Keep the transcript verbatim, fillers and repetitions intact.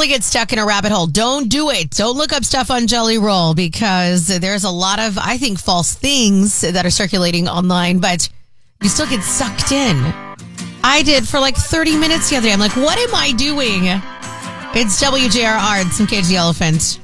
totally get stuck in a rabbit hole. Don't do it. Don't look up stuff on Jelly Roll because there's a lot of, I think, false things that are circulating online, but you still get sucked in. I did for like thirty minutes the other day. I'm like, what am I doing? It's W J R R. It's some Cage the Elephant.